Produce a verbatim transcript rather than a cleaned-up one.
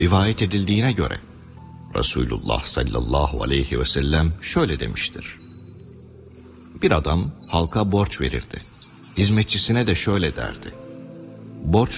Rivayet edildiğine göre Resulullah sallallahu aleyhi ve sellem şöyle demiştir: bir adam halka borç verirdi. Hizmetçisine de şöyle derdi: borç